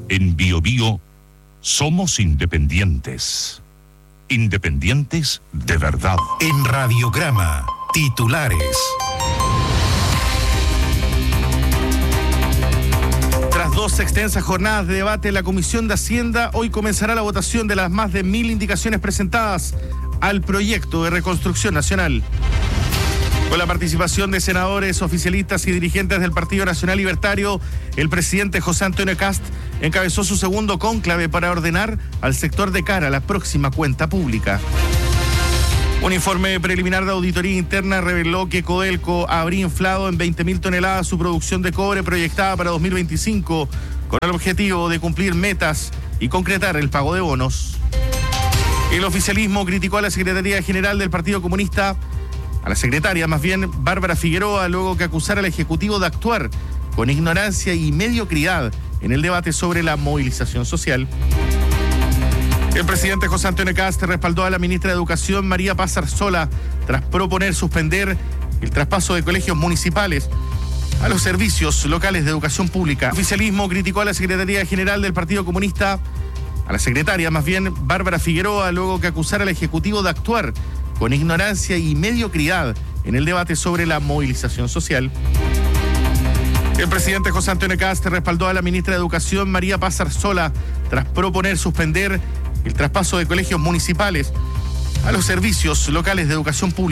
En Bio Bio somos independientes. Independientes de verdad. En Radiograma, titulares. Tras 2 extensas jornadas de debate en la Comisión de Hacienda, hoy comenzará la votación de las más de 1000 indicaciones presentadas al proyecto de reconstrucción nacional. Con la participación de senadores, oficialistas y dirigentes del Partido Nacional Libertario, el presidente José Antonio Kast encabezó su segundo cónclave para ordenar al sector de cara a la próxima cuenta pública. Un informe preliminar de auditoría interna reveló que Codelco habría inflado en 20.000 toneladas su producción de cobre proyectada para 2025, con el objetivo de cumplir metas y concretar el pago de bonos. El oficialismo criticó a la Secretaría General del Partido Comunista, a la secretaria más bien, Bárbara Figueroa, luego que acusara al Ejecutivo de actuar con ignorancia y mediocridad en el debate sobre la movilización social. El presidente José Antonio Kast respaldó a la ministra de Educación, María Paz Arzola, tras proponer suspender el traspaso de colegios municipales a los servicios locales de educación pública. El oficialismo criticó a la Secretaría General del Partido Comunista, a la secretaria más bien, Bárbara Figueroa, luego que acusara al Ejecutivo de actuar con ignorancia y mediocridad en el debate sobre la movilización social. El presidente José Antonio Kast respaldó a la ministra de Educación, María Paz Arzola, tras proponer suspender el traspaso de colegios municipales a los servicios locales de educación pública.